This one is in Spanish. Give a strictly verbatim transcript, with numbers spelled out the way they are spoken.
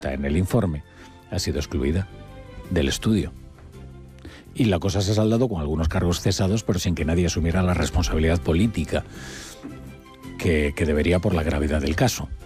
en el informe ha sido excluida del estudio. Y la cosa se ha saldado con algunos cargos cesados, pero sin que nadie asumiera la responsabilidad política que, que debería por la gravedad del caso.